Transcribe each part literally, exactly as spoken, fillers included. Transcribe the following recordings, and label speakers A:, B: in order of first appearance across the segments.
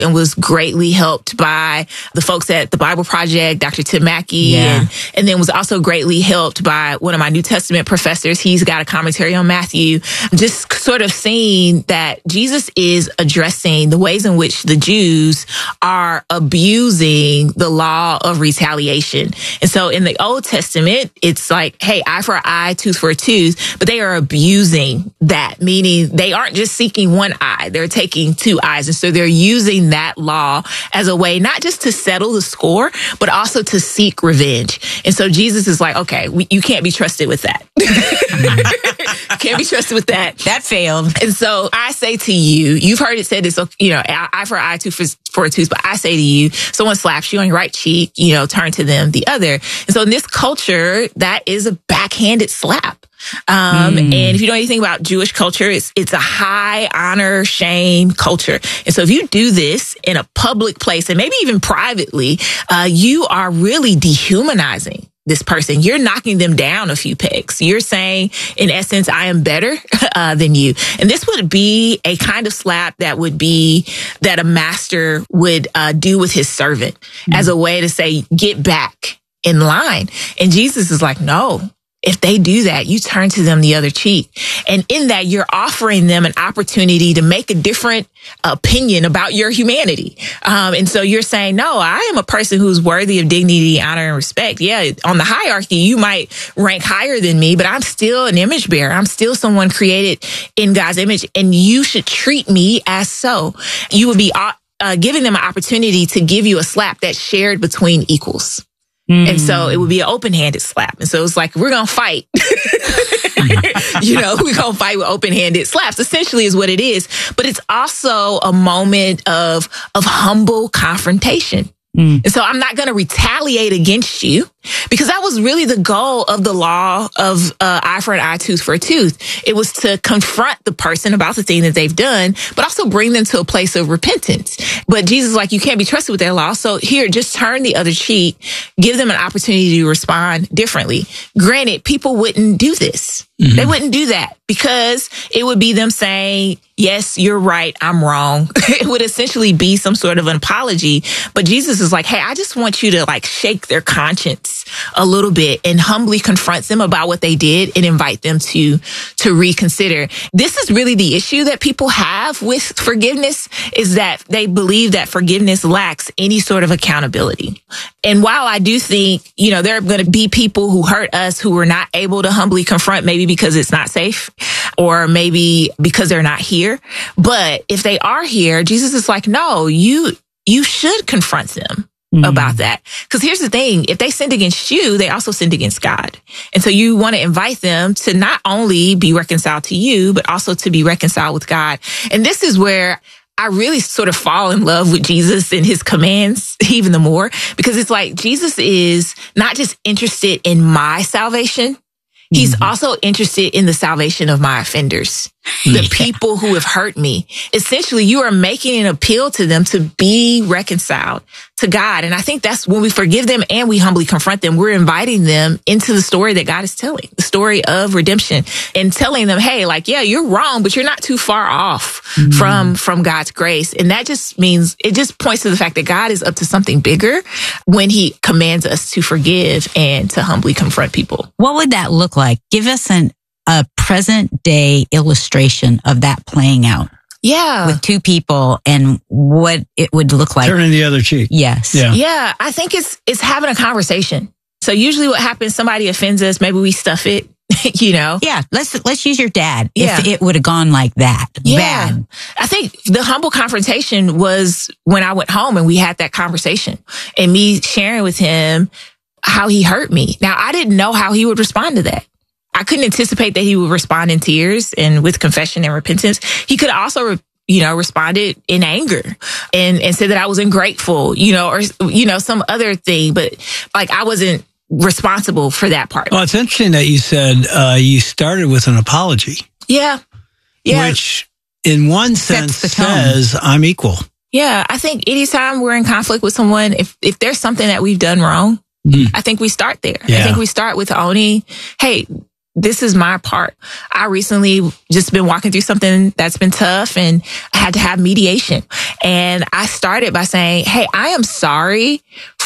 A: and was greatly helped by the folks at the Bible Project, Doctor Tim Mackey,
B: Yeah.
A: and, and then was also greatly helped by one of my New Testament professors. He's got a commentary on Matthew, just sort of seeing that Jesus is addressing the ways in which the Jews are abusing the law of retaliation. And so in the Old Testament, it's like, hey, eye for an eye, tooth for a tooth, but they are abusing that, meaning they aren't just seeking one eye, they're taking two eyes. And so they're using that law as a way not just to settle the score, but also to seek revenge. And so Jesus is like, okay, we, you can't be trusted with that. Can't be trusted with that.
B: That failed.
A: And so I say to you, you've heard it said, it's, you know, eye for eye, tooth for, for a tooth, but I say to you, someone slaps you on your right cheek, you know, turn to them the other. And so in this culture, that is a backhanded slap. Um, mm. And if you know anything about Jewish culture, it's, it's a high honor, shame culture. And so if you do this in a public place and maybe even privately, uh, you are really dehumanizing this person. You're knocking them down a few pegs. You're saying, in essence, I am better uh, than you. And this would be a kind of slap that would be that a master would uh, do with his servant mm. as a way to say, get back in line. And Jesus is like, no. If they do that, you turn to them the other cheek. And in that, you're offering them an opportunity to make a different opinion about your humanity. Um, and so you're saying, no, I am a person who's worthy of dignity, honor, and respect. Yeah, on the hierarchy, you might rank higher than me, but I'm still an image bearer. I'm still someone created in God's image, and you should treat me as so. You would be uh, giving them an opportunity to give you a slap that's shared between equals. And so it would be an open-handed slap. And so it's like, we're going to fight. You know, we're going to fight with open-handed slaps, essentially is what it is. But it's also a moment of, of humble confrontation. Mm. And so I'm not going to retaliate against you, because that was really the goal of the law of uh, eye for an eye, tooth for a tooth. It was to confront the person about the thing that they've done, but also bring them to a place of repentance. But Jesus is like, you can't be trusted with that law. So here, just turn the other cheek, give them an opportunity to respond differently. Granted, people wouldn't do this. Mm-hmm. They wouldn't do that, because it would be them saying, yes, you're right, I'm wrong. It would essentially be some sort of an apology. But Jesus is like, hey, I just want you to like shake their conscience a little bit and humbly confront them about what they did and invite them to, to reconsider. This is really the issue that people have with forgiveness, is that they believe that forgiveness lacks any sort of accountability. And while I do think, you know, there are going to be people who hurt us who were not able to humbly confront, maybe because it's not safe, or maybe because they're not here. But if they are here, Jesus is like, no, you, you should confront them mm-hmm. about that. Because here's the thing, if they sinned against you, they also sinned against God. And so you want to invite them to not only be reconciled to you, but also to be reconciled with God. And this is where I really sort of fall in love with Jesus and his commands even the more, because it's like Jesus is not just interested in my salvation. He's mm-hmm. also interested in the salvation of my offenders, the people who have hurt me. Essentially, you are making an appeal to them to be reconciled to God. And I think that's when we forgive them and we humbly confront them, we're inviting them into the story that God is telling, the story of redemption, and telling them, hey, like, yeah, you're wrong, but you're not too far off mm-hmm. from, from God's grace. And that just means, it just points to the fact that God is up to something bigger when he commands us to forgive and to humbly confront people.
B: What would that look like? Give us an, a present day illustration of that playing out.
A: Yeah.
B: With two people and what it would look like.
C: Turning the other cheek.
B: Yes.
A: Yeah. Yeah. I think it's, it's having a conversation. So usually what happens, somebody offends us, maybe we stuff it, you know?
B: Yeah. Let's, let's use your dad.
A: Yeah.
B: If it would have gone like that.
A: Yeah.
B: Bad.
A: I think the humble confrontation was when I went home and we had that conversation and me sharing with him how he hurt me. Now, I didn't know how he would respond to that. I couldn't anticipate that he would respond in tears and with confession and repentance. He could also, you know, responded in anger and, and said that I was ungrateful, you know, or, you know, some other thing. But like, I wasn't responsible for that part.
C: Well, it's interesting that you said uh, you started with an apology.
A: Yeah. Yeah.
C: Which in one sense says I'm equal.
A: Yeah. I think anytime we're in conflict with someone, if, if there's something that we've done wrong, mm. I think we start there. Yeah. I think we start with owning, hey, this is my part. I recently just been walking through something that's been tough and I had to have mediation. And I started by saying, hey, I am sorry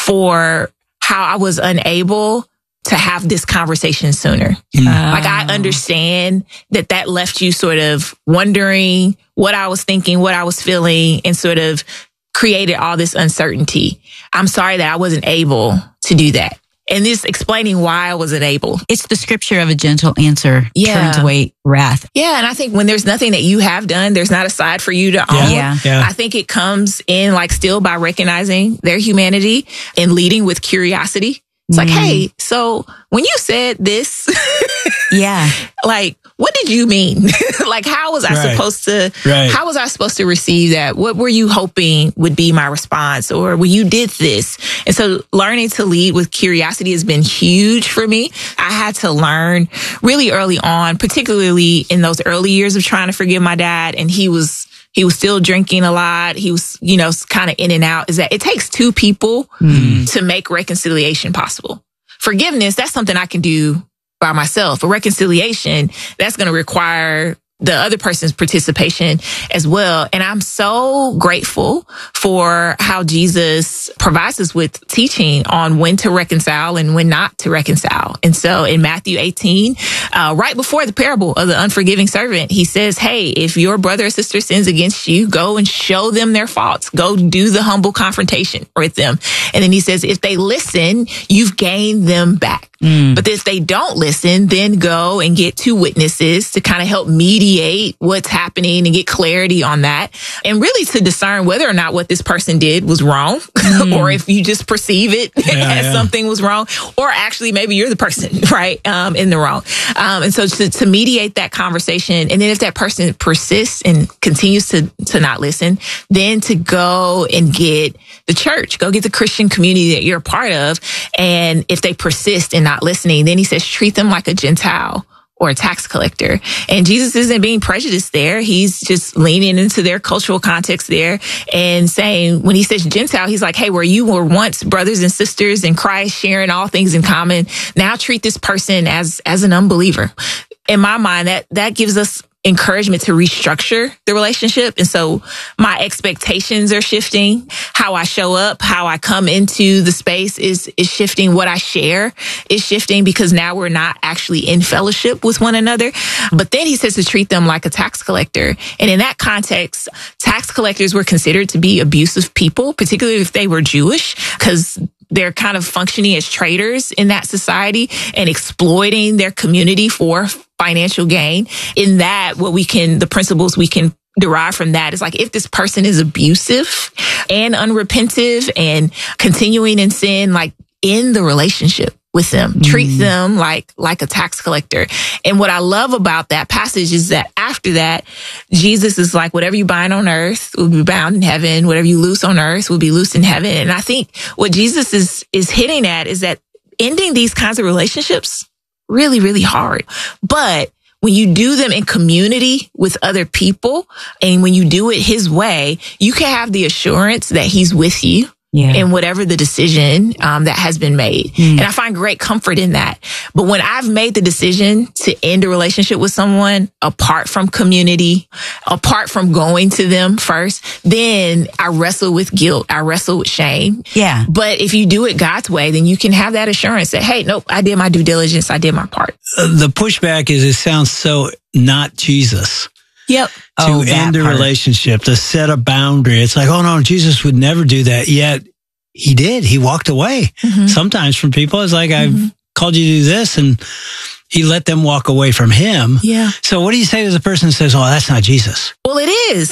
A: for how I was unable to have this conversation sooner. Mm. Like, I understand that that left you sort of wondering what I was thinking, what I was feeling, and sort of created all this uncertainty. I'm sorry that I wasn't able to do that. And this explaining why I wasn't able.
B: It's the scripture of a gentle answer
A: yeah.
B: turns away wrath.
A: Yeah. And I think when there's nothing that you have done, there's not a side for you to own.
B: Yeah.
C: Yeah.
A: I think it comes in like still by recognizing their humanity and leading with curiosity. It's like, mm. hey, so when you said this,
B: yeah,
A: like, what did you mean? Like, how was I
C: right.
A: supposed to,
C: right.
A: how was I supposed to receive that? What were you hoping would be my response? Or when you did this? And so learning to lead with curiosity has been huge for me. I had to learn really early on, particularly in those early years of trying to forgive my dad. And he was, he was still drinking a lot. He was, you know, kind of in and out, is that it takes two people mm. to make reconciliation possible. Forgiveness, that's something I can do by myself. But reconciliation, that's going to require the other person's participation as well. And I'm so grateful for how Jesus provides us with teaching on when to reconcile and when not to reconcile. And so in Matthew eighteen, uh, right before the parable of the unforgiving servant, he says, hey, if your brother or sister sins against you, go and show them their faults. Go do the humble confrontation with them. And then he says, if they listen, you've gained them back. Mm. But if they don't listen, then go and get two witnesses to kind of help mediate what's happening and get clarity on that. And really to discern whether or not what this person did was wrong mm. or if you just perceive it yeah, as yeah. something was wrong, or actually maybe you're the person, right, um, in the wrong. Um, and so to, to mediate that conversation. And then if that person persists and continues to, to not listen, then to go and get the church, go get the Christian community that you're a part of. And if they persist in not listening, then he says, treat them like a Gentile or a tax collector. And Jesus isn't being prejudiced there. He's just leaning into their cultural context there and saying, when he says Gentile, he's like, hey, where you were once brothers and sisters in Christ, sharing all things in common, now treat this person as, as an unbeliever. In my mind, that, that gives us encouragement to restructure the relationship. And so my expectations are shifting. How I show up, how I come into the space is, is shifting. What I share is shifting because now we're not actually in fellowship with one another. But then he says to treat them like a tax collector. And in that context, tax collectors were considered to be abusive people, particularly if they were Jewish, because they're kind of functioning as traders in that society and exploiting their community for financial gain. In that, what we can, the principles we can derive from that is like, if this person is abusive and unrepentive and continuing in sin, like in the relationship with them, mm. treat them like, like a tax collector. And what I love about that passage is that after that, Jesus is like, whatever you bind on earth will be bound in heaven. Whatever you loose on earth will be loosed in heaven. And I think what Jesus is, is hitting at is that ending these kinds of relationships, really, really hard. But when you do them in community with other people and when you do it his way, you can have the assurance that he's with you. Yeah. In whatever the decision um, that has been made. Mm. And I find great comfort in that. But when I've made the decision to end a relationship with someone apart from community, apart from going to them first, then I wrestle with guilt. I wrestle with shame.
B: Yeah.
A: But if you do it God's way, then you can have that assurance that, hey, nope, I did my due diligence. I did my part.
C: Uh, the pushback is it sounds so not Jesus.
A: Yep.
C: To
B: oh,
C: end a
B: part.
C: relationship, to set a boundary. It's like, oh no, Jesus would never do that. Yet he did. He walked away. Mm-hmm. Sometimes from people, it's like, I've mm-hmm. called you to do this, and he let them walk away from him.
A: Yeah.
C: So what do you say to the person who says, oh, that's not Jesus?
A: Well, it is.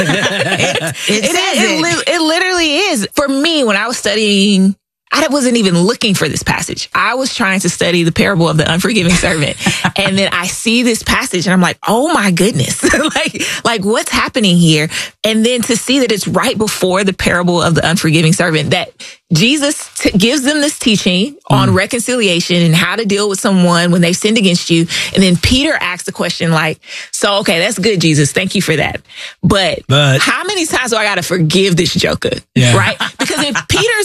A: it, it, it, it, it, it literally is. For me, when I was studying, I wasn't even looking for this passage. I was trying to study the parable of the unforgiving servant. And then I see this passage and I'm like, oh my goodness, like, like what's happening here? And then to see that it's right before the parable of the unforgiving servant, that Jesus t- gives them this teaching on mm. reconciliation and how to deal with someone when they've sinned against you. And then Peter asks the question like, so, okay, that's good, Jesus. Thank you for that. But, but how many times do I got to forgive this joker? Yeah. Right? Because if Peter's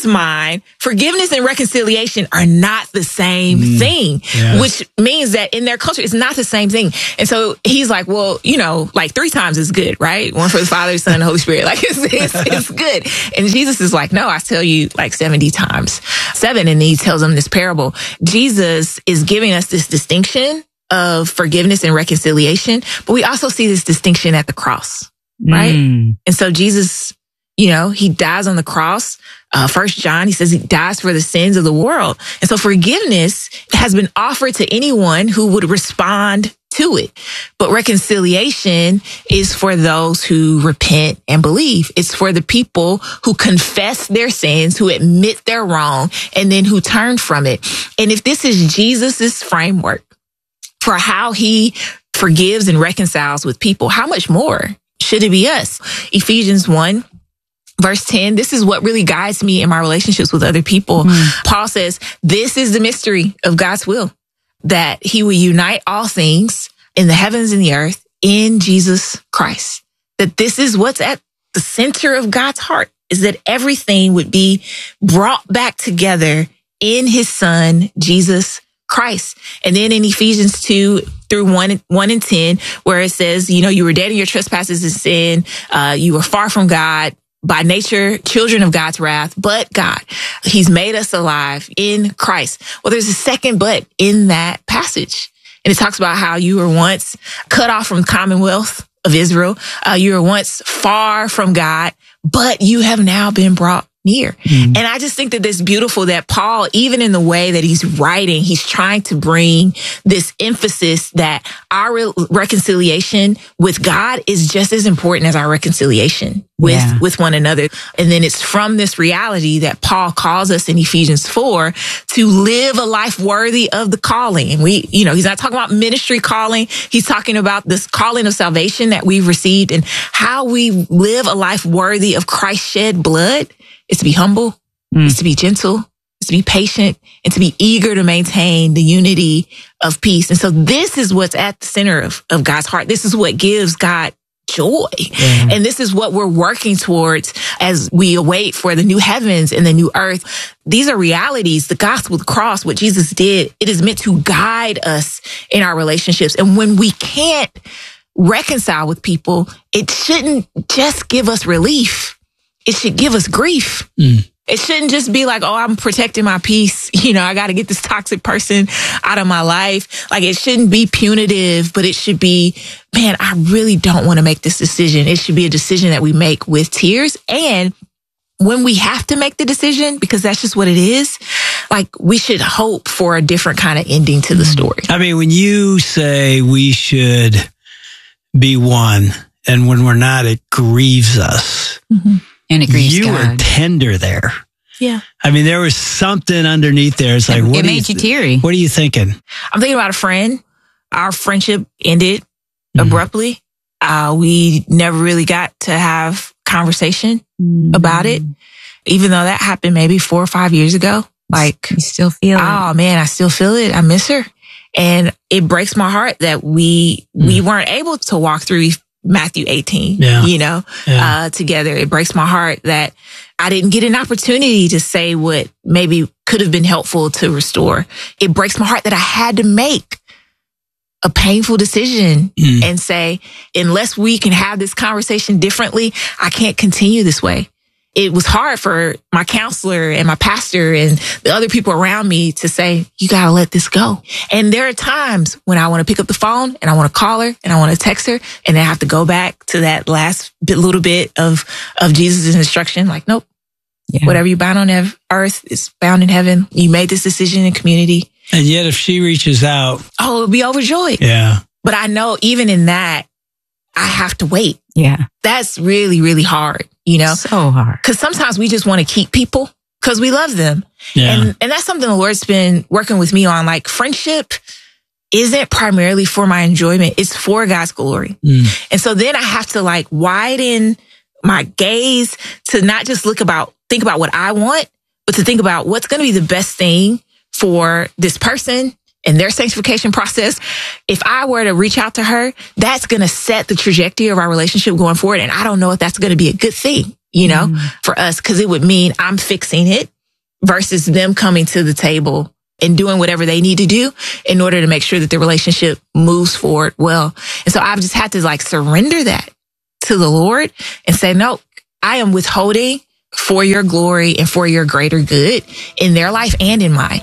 A: his mind, forgiveness and reconciliation are not the same mm, thing, yeah. which means that in their culture, it's not the same thing. And so he's like, well, you know, like three times is good, right? One for the Father, Son, and Holy Spirit. Like it's, it's, it's good. And Jesus is like, no, I tell you like seventy times seven. And he tells them this parable. Jesus is giving us this distinction of forgiveness and reconciliation, but we also see this distinction at the cross, right? Mm. And so Jesus, you know, he dies on the cross. Uh, First John, he says he dies for the sins of the world. And so forgiveness has been offered to anyone who would respond to it. But reconciliation is for those who repent and believe. It's for the people who confess their sins, who admit they're wrong, and then who turn from it. And if this is Jesus's framework for how he forgives and reconciles with people, how much more should it be us? Ephesians one, verse ten, this is what really guides me in my relationships with other people. Mm. Paul says, this is the mystery of God's will, that he will unite all things in the heavens and the earth in Jesus Christ. That this is what's at the center of God's heart, is that everything would be brought back together in his son, Jesus Christ. And then in Ephesians two through one, one and ten, where it says, you know, you were dead in your trespasses and sin. Uh, you were far from God, by nature, children of God's wrath, but God, he's made us alive in Christ. Well, there's a second but in that passage. And it talks about how you were once cut off from the commonwealth of Israel. Uh, you were once far from God, but you have now been brought near. Mm. And I just think that it's beautiful that Paul, even in the way that he's writing, he's trying to bring this emphasis that our re- reconciliation with God is just as important as our reconciliation with, yeah. with one another. And then it's from this reality that Paul calls us in Ephesians four to live a life worthy of the calling. And we, you know, he's not talking about ministry calling. He's talking about this calling of salvation that we've received and how we live a life worthy of Christ's shed blood. It's to be humble, mm. it's to be gentle, it's to be patient, and to be eager to maintain the unity of peace. And so this is what's at the center of, of God's heart. This is what gives God joy. Mm. And this is what we're working towards as we await for the new heavens and the new earth. These are realities. The gospel, the cross, what Jesus did, it is meant to guide us in our relationships. And when we can't reconcile with people, it shouldn't just give us relief. It should give us grief. Mm. It shouldn't just be like, oh, I'm protecting my peace. You know, I got to get this toxic person out of my life. Like, it shouldn't be punitive, but it should be, man, I really don't want to make this decision. It should be a decision that we make with tears. And when we have to make the decision, because that's just what it is, like, we should hope for a different kind of ending to the story.
C: I mean, when you say we should be one, and when we're not, it grieves us.
B: Mm-hmm. And it grieves
C: you
B: God.
C: were tender there.
A: Yeah.
C: I mean, there was something underneath there. It's like,
B: it,
C: what
B: it made you, you teary.
C: What are you thinking?
A: I'm thinking about a friend. Our friendship ended mm-hmm. abruptly. Uh, we never really got to have conversation mm-hmm. about it, even though that happened maybe four or five years ago. Like,
B: you still feel it.
A: Oh man, I still feel it. I miss her. And it breaks my heart that we, mm-hmm. we weren't able to walk through Matthew eighteen, yeah. you know, yeah. uh, together. It breaks my heart that I didn't get an opportunity to say what maybe could have been helpful to restore. It breaks my heart that I had to make a painful decision mm. and say, unless we can have this conversation differently, I can't continue this way. It was hard for my counselor and my pastor and the other people around me to say, you got to let this go. And there are times when I want to pick up the phone and I want to call her and I want to text her and then I have to go back to that last bit, little bit of, of Jesus' instruction. Like, nope, yeah. whatever you bound on ev- earth is bound in heaven. You made this decision in community.
C: And yet if she reaches out,
A: oh, it'll be overjoyed.
C: Yeah.
A: But I know even in that, I have to wait.
B: Yeah.
A: That's really, really hard, you know?
B: So hard.
A: Because sometimes we just want to keep people because we love them.
C: Yeah.
A: And, and that's something the Lord's been working with me on. Like, friendship isn't primarily for my enjoyment. It's for God's glory. Mm. And so then I have to like widen my gaze to not just look about, think about what I want, but to think about what's going to be the best thing for this person and their sanctification process. If I were to reach out to her, that's going to set the trajectory of our relationship going forward. And I don't know if that's going to be a good thing, you know, mm. for us, because it would mean I'm fixing it versus them coming to the table and doing whatever they need to do in order to make sure that the relationship moves forward well. And so I've just had to like surrender that to the Lord and say, no, I am withholding for your glory and for your greater good in their life and in mine.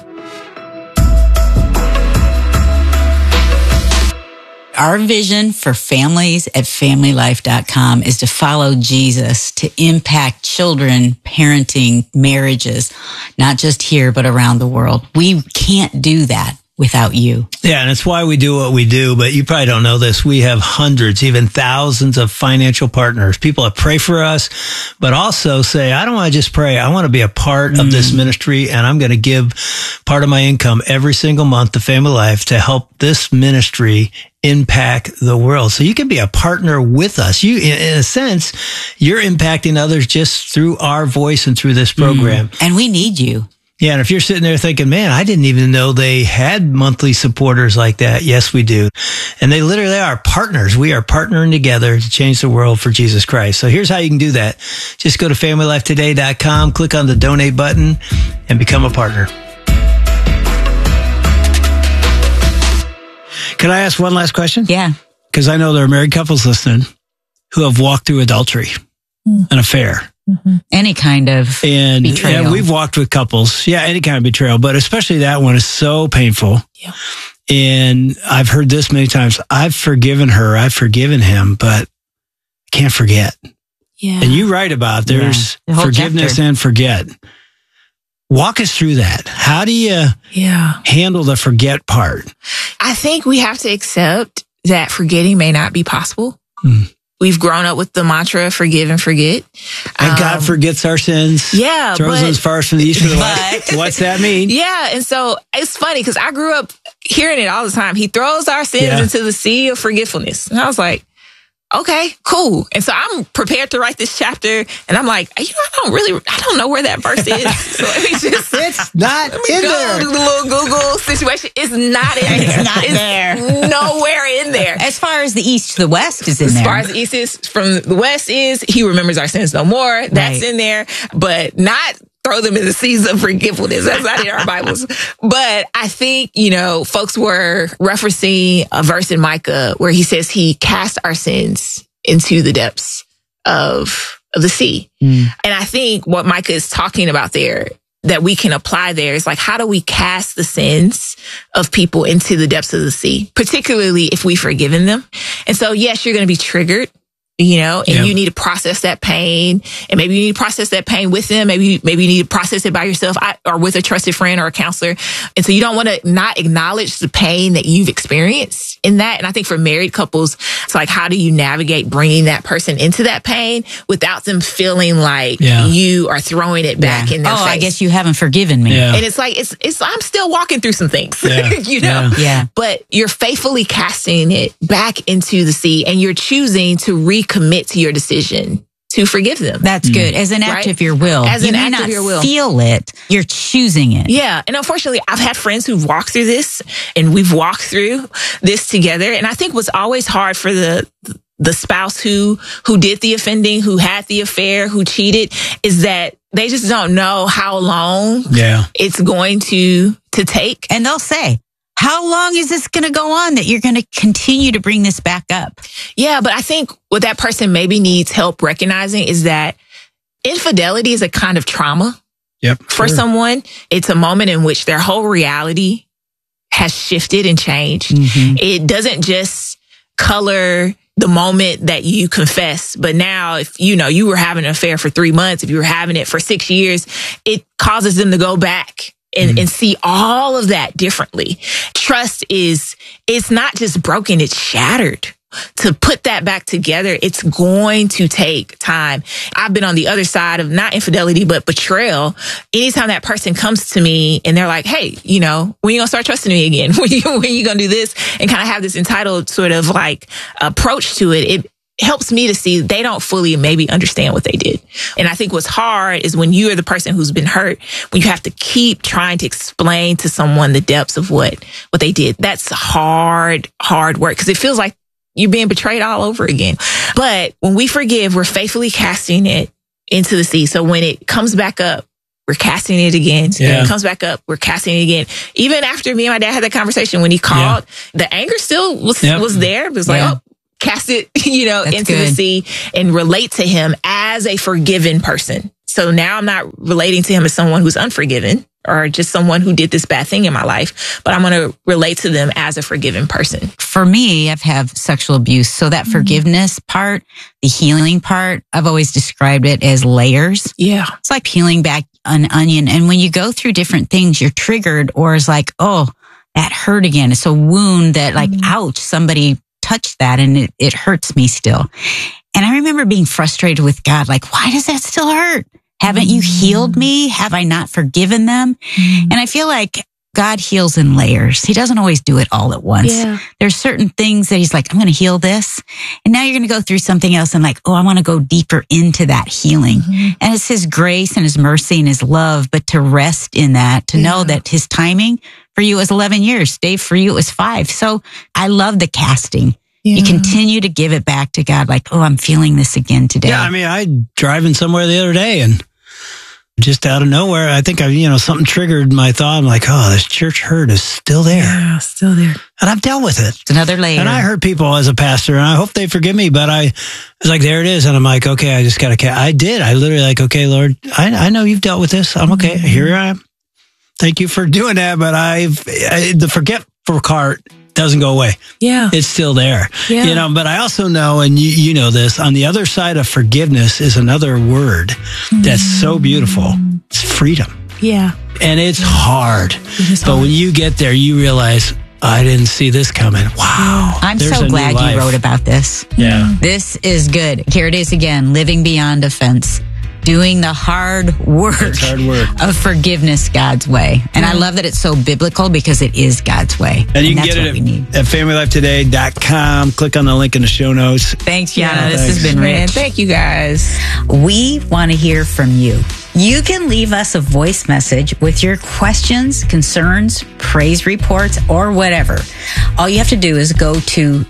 B: Our vision for families at family life dot com is to follow Jesus to impact children, parenting, marriages, not just here, but around the world. We can't do that without you.
C: Yeah, and it's why we do what we do, but you probably don't know this. We have hundreds, even thousands of financial partners, people that pray for us, but also say, I don't want to just pray. I want to be a part mm. of this ministry, and I'm going to give part of my income every single month to Family Life to help this ministry impact the world. So you can be a partner with us. You, in a sense, you're impacting others just through our voice and through this program.
B: Mm. And we need you.
C: Yeah, and if you're sitting there thinking, man, I didn't even know they had monthly supporters like that. Yes, we do. And they literally are partners. We are partnering together to change the world for Jesus Christ. So here's how you can do that. Just go to family life today dot com, click on the donate button, and become a partner. Can I ask one last question?
B: Yeah.
C: Because I know there are married couples listening who have walked through adultery, mm. an affair.
B: Mm-hmm. Any kind of
C: and,
B: betrayal.
C: And we've walked with couples. Yeah, any kind of betrayal, but especially that one is so painful.
A: Yeah.
C: And I've heard this many times. I've forgiven her. I've forgiven him, but I can't forget.
A: Yeah.
C: And you write about there's
B: yeah. the
C: forgiveness
B: chapter.
C: and forget. Walk us through that. How do you
A: yeah. handle
C: the forget part?
A: I think we have to accept that forgetting may not be possible. Mm. We've grown up with the mantra, forgive and forget.
C: And um, God forgets our sins.
A: Yeah.
C: Throws
A: but,
C: us far from the east to the west. What's that mean?
A: Yeah. And so it's funny because I grew up hearing it all the time. He throws our sins yeah. into the sea of forgetfulness. And I was like, okay, cool. And so I'm prepared to write this chapter, and I'm like, you know, I don't really, I don't know where that verse is. So let me just,
C: it's not let me in
A: go
C: there.
A: To the little Google situation. It's not in there.
B: It's not
A: it's
B: there.
A: Nowhere in there.
B: As far as the east to the west is in
A: as
B: there.
A: As far as the east is from the west is, he remembers our sins no more. That's right. in there, but not throw them in the seas of forgetfulness. That's not in our Bibles. But I think, you know, folks were referencing a verse in Micah where he says he cast our sins into the depths of, of the sea. Mm. And I think what Micah is talking about there that we can apply there is like, how do we cast the sins of people into the depths of the sea, particularly if we've forgiven them? And so, yes, you're going to be triggered. You know, and yeah. you need to process that pain, and maybe you need to process that pain with them. Maybe, maybe you need to process it by yourself or with a trusted friend or a counselor. And so you don't want to not acknowledge the pain that you've experienced in that. And I think for married couples, it's like, how do you navigate bringing that person into that pain without them feeling like yeah. you are throwing it back yeah. in their
B: oh,
A: face?
B: I guess you haven't forgiven me.
C: Yeah.
A: And it's like, it's, it's, I'm still walking through some things,
C: yeah.
A: you know,
B: yeah. yeah.
A: but you're faithfully casting it back into the sea, and you're choosing to re commit to your decision to forgive them.
B: That's mm. good. As an act right? of your will.
A: As
B: you
A: an
B: may
A: act
B: not
A: of your will.
B: Feel it. You're choosing it.
A: Yeah. And unfortunately, I've had friends who've walked through this, and we've walked through this together. And I think what's always hard for the the spouse who who did the offending, who had the affair, who cheated, is that they just don't know how long
C: yeah.
A: it's going to to take.
B: And they'll say, how long is this going to go on that you're going to continue to bring this back up?
A: Yeah, but I think what that person maybe needs help recognizing is that infidelity is a kind of trauma
C: yep,
A: for
C: sure.
A: someone. It's a moment in which their whole reality has shifted and changed. Mm-hmm. It doesn't just color the moment that you confess, but now if you know you were having an affair for three months, if you were having it for six years, it causes them to go back And, mm. and see all of that differently. Trust is, it's not just broken, it's shattered. To put that back together, it's going to take time. I've been on the other side of not infidelity, but betrayal. Anytime that person comes to me and they're like, hey, you know, when are you going to start trusting me again? When are you, when are you going to do this? And kind of have this entitled sort of like approach to it. It helps me to see they don't fully maybe understand what they did. And I think what's hard is when you are the person who's been hurt, when you have to keep trying to explain to someone the depths of what, what they did. That's hard, hard work because it feels like you're being betrayed all over again. But when we forgive, we're faithfully casting it into the sea. So when it comes back up, we're casting it again.
C: Yeah.
A: It comes back up, we're casting it again. Even after me and my dad had that conversation, when he called, yeah. the anger still was, yep. was there. It was like, yeah. oh, cast it, you know, That's into good. the sea and relate to him as a forgiven person. So now I'm not relating to him as someone who's unforgiven or just someone who did this bad thing in my life, but I'm going to relate to them as a forgiven person.
B: For me, I've had sexual abuse. So that mm-hmm. forgiveness part, the healing part, I've always described it as layers.
A: Yeah.
B: It's like peeling back an onion. And when you go through different things, you're triggered or it's like, oh, that hurt again. It's a wound that like, mm-hmm. ouch, somebody touched that and it, it hurts me still. And I remember being frustrated with God, like, why does that still hurt? Haven't you healed me? Have I not forgiven them? Mm. And I feel like God heals in layers. He doesn't always do it all at once.
A: Yeah.
B: There's certain things that he's like, I'm going to heal this. And now you're going to go through something else and like, oh, I want to go deeper into that healing. Mm-hmm. And it's his grace and his mercy and his love, but to rest in that, to yeah. know that his timing for you was eleven years. Dave, for you, it was five. So I love the casting. Yeah. You continue to give it back to God, like, oh, I'm feeling this again today.
C: Yeah, I mean, I driving somewhere the other day and just out of nowhere, I think I, you know, something triggered my thought. I'm like, oh, this church hurt is still there.
A: Yeah, still there.
C: And I've dealt with it.
B: It's another layer.
C: And I hurt people as a pastor, and I hope they forgive me, but I was like, there it is. And I'm like, okay, I just got to, I did. I literally like, okay, Lord, I, I know you've dealt with this. I'm okay. Mm-hmm. Here I am. Thank you for doing that. But I've, I, the forgetful part doesn't go away.
A: Yeah.
C: It's still there.
A: Yeah.
C: You know, but I also know, and you, you know this, on the other side of forgiveness is another word mm-hmm. that's so beautiful. It's freedom.
A: Yeah.
C: And it's hard.
A: It is
C: but
A: hard.
C: when you get there, you realize, I didn't see this coming. Wow.
B: I'm so glad you wrote about this.
C: Yeah.
B: This is good. Here it is again, living beyond offense. Doing the hard work,
C: hard work
B: of forgiveness God's way. And yeah. I love that it's so biblical because it is God's way.
C: And you and can get it at, at family life today dot com. Click on the link in the show notes.
B: Thanks, Yana.
C: Yeah,
B: this
C: thanks.
B: has been rich.
A: Man, thank you, guys.
B: We want to hear from you. You can leave us a voice message with your questions, concerns, praise reports, or whatever. All you have to do is go to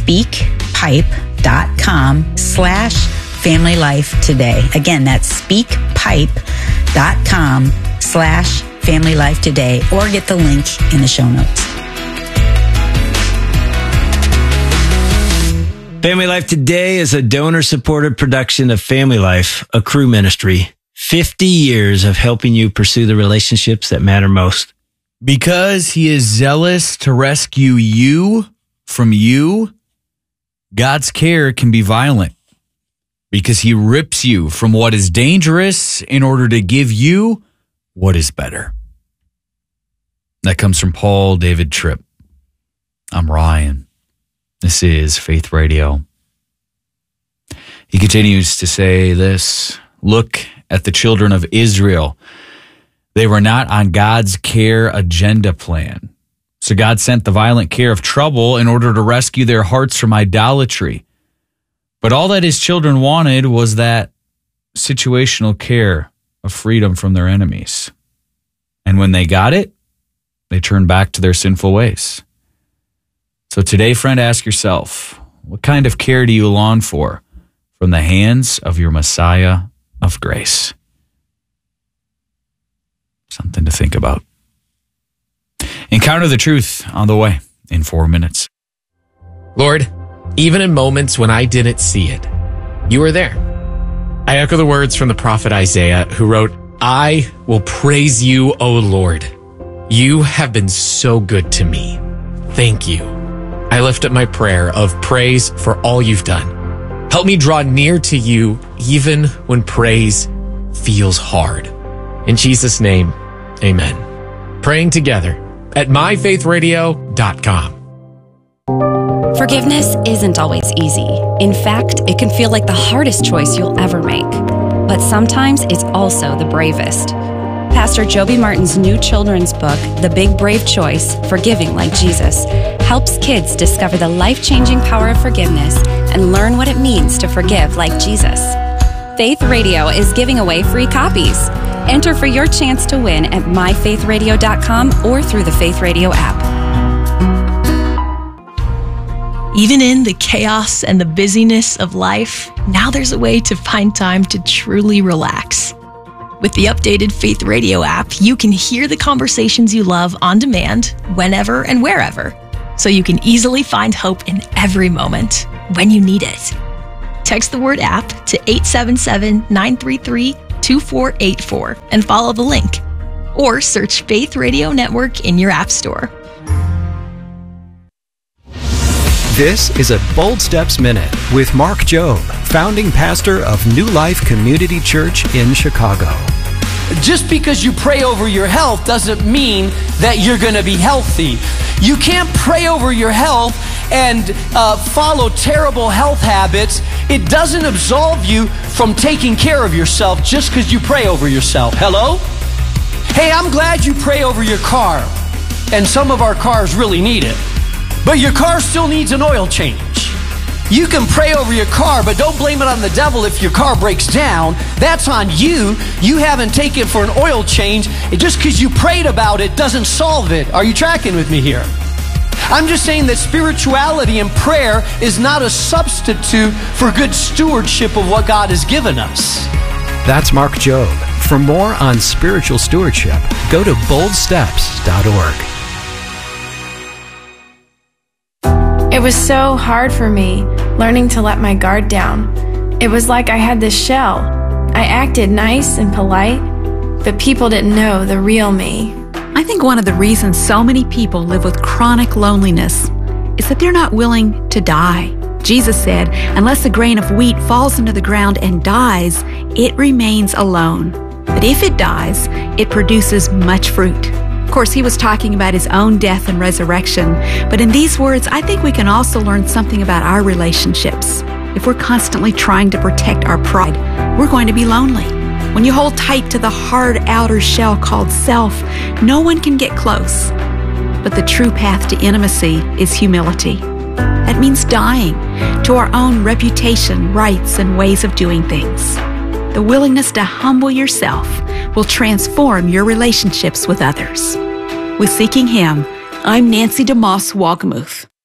B: speakpipe.com slash Family Life Today. Again, that's speakpipe.com slash Family Life Today, or get the link in the show notes.
C: Family Life Today is a donor-supported production of Family Life, a crew ministry. fifty years of helping you pursue the relationships that matter most.
D: Because he is zealous to rescue you from you, God's care can be violent. Because he rips you from what is dangerous in order to give you what is better. That comes from Paul David Tripp. I'm Ryan. This is Faith Radio. He continues to say this, look at the children of Israel. They were not on God's care agenda plan. So God sent the violent care of trouble in order to rescue their hearts from idolatry. But all that his children wanted was that situational care of freedom from their enemies. And when they got it, they turned back to their sinful ways. So today, friend, ask yourself, what kind of care do you long for from the hands of your Messiah of grace? Something to think about. Encounter the truth on the way in four minutes.
E: Lord, even in moments when I didn't see it, you were there. I echo the words from the prophet Isaiah, who wrote, I will praise you, O Lord. You have been so good to me. Thank you. I lift up my prayer of praise for all you've done. Help me draw near to you even when praise feels hard. In Jesus' name, amen. Praying together at my faith radio dot com.
F: Forgiveness isn't always easy. In fact, it can feel like the hardest choice you'll ever make. But sometimes it's also the bravest. Pastor Joby Martin's new children's book, The Big Brave Choice, Forgiving Like Jesus, helps kids discover the life-changing power of forgiveness and learn what it means to forgive like Jesus. Faith Radio is giving away free copies. Enter for your chance to win at my faith radio dot com or through the Faith Radio app.
G: Even in the chaos and the busyness of life, now there's a way to find time to truly relax. With the updated Faith Radio app, you can hear the conversations you love on demand, whenever and wherever, so you can easily find hope in every moment when you need it. Text the word app to eight seven seven, nine three three, two four eight four and follow the link. Or search Faith Radio Network in your app store.
H: This is a Bold Steps Minute with Mark Jobe, founding pastor of New Life Community Church in Chicago.
I: Just because you pray over your health doesn't mean that you're going to be healthy. You can't pray over your health and uh, follow terrible health habits. It doesn't absolve you from taking care of yourself just because you pray over yourself. Hello? Hey, I'm glad you pray over your car, and some of our cars really need it. But your car still needs an oil change. You can pray over your car, but don't blame it on the devil if your car breaks down. That's on you. You haven't taken it for an oil change. Just because you prayed about it doesn't solve it. Are you tracking with me here? I'm just saying that spirituality and prayer is not a substitute for good stewardship of what God has given us.
H: That's Mark Jobe. For more on spiritual stewardship, go to bold steps dot org.
J: It was so hard for me learning to let my guard down. It was like I had this shell. I acted nice and polite, but people didn't know the real me.
K: I think one of the reasons so many people live with chronic loneliness is that they're not willing to die. Jesus said, unless a grain of wheat falls into the ground and dies, it remains alone. But if it dies, it produces much fruit. Of course, he was talking about his own death and resurrection. But in these words, I think we can also learn something about our relationships. If we're constantly trying to protect our pride, we're going to be lonely. When you hold tight to the hard outer shell called self, no one can get close. But the true path to intimacy is humility. That means dying to our own reputation, rights, and ways of doing things. The willingness to humble yourself will transform your relationships with others. With Seeking Him, I'm Nancy DeMoss Wogmuth.